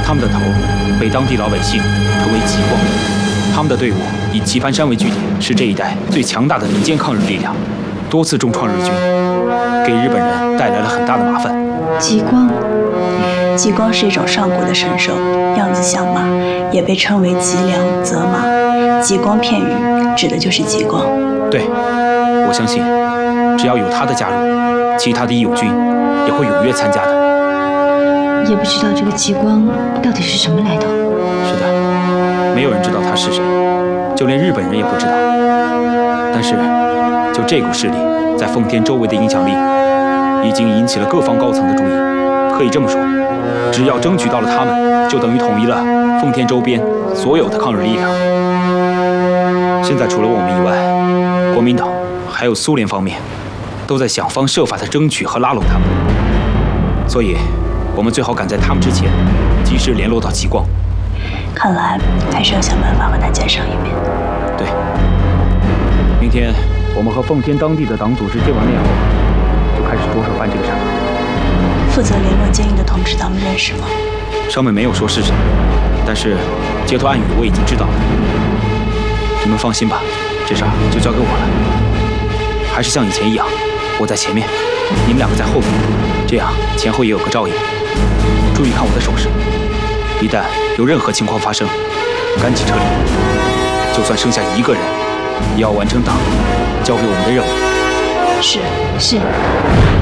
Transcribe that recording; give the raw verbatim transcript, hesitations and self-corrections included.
他们的头被当地老百姓称为极光。他们的队伍以棋盘山为据点，是这一带最强大的民间抗日力量，多次重创日军，给日本人带来了很大的麻烦。 极光，极光是一种上古的神兽，样子像马，也被称为极良泽马。极光片语指的就是极光。 对，我相信，只要有他的加入，其他的义勇军也会踊跃参加的。 也不知道这个极光到底是什么来头。 是的，没有人知道他是谁，就连日本人也不知道。但是，就这股势力在奉天周围的影响力，已经引起了各方高层的注意。可以这么说，只要争取到了他们，就等于统一了奉天周边所有的抗日力量。现在除了我们以外，国民党还有苏联方面，都在想方设法地争取和拉拢他们。所以，我们最好赶在他们之前，及时联络到极光。 看来还是要想办法和他见上一面。 对，明天我们和奉天当地的党组织见完面后，就开始着手办这个事儿。 负责联络监狱的同志，咱们认识吗？ 上面没有说是谁，但是街头暗语我已经知道了。你们放心吧，这事儿就交给我了。还是像以前一样，我在前面，你们两个在后面，这样前后也有个照应。注意看我的手势，一旦有任何情况发生，赶紧撤离。就算剩下一个人，也要完成党交给我们的任务。 是是。